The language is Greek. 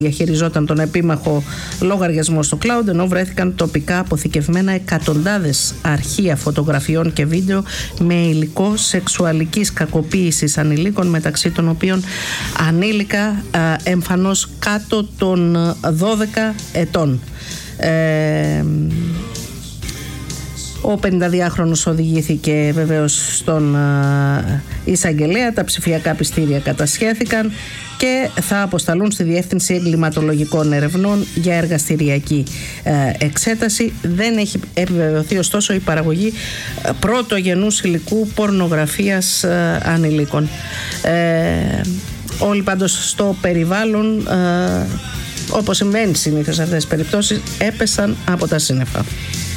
διαχειριζόταν τον επίμαχο λογαριασμό στο cloud, ενώ βρέθηκαν τοπικά αποθηκευμένα εκατοντάδες αρχεία φωτογραφιών και βίντεο με υλικό σεξουαλικής κακοποίησης ανηλίκων, μεταξύ των οποίων ανήλικα εμφανώς κάτω των 12 ετών. Ο 52χρονος οδηγήθηκε βεβαίως στον εισαγγελέα, τα ψηφιακά πιστήρια κατασχέθηκαν και θα αποσταλούν στη Διεύθυνση Εγκληματολογικών Ερευνών για εργαστηριακή εξέταση. Δεν έχει επιβεβαιωθεί ωστόσο η παραγωγή πρωτογενούς υλικού πορνογραφίας ανηλίκων. Όλοι πάντως στο περιβάλλον, όπως συμβαίνει συνήθως σε αυτές τις περιπτώσεις, έπεσαν από τα σύννεφα.